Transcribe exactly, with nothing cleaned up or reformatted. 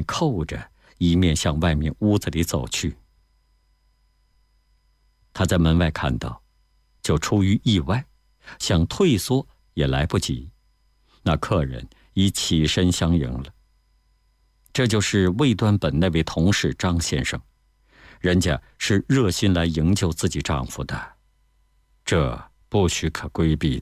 面扣着，一面向外面屋子里走去。他在门外看到，就出于意外，想退缩也来不及，那客人已起身相迎了。这就是魏端本那位同事张先生，人家是热心来营救自己丈夫的，这不许可规避。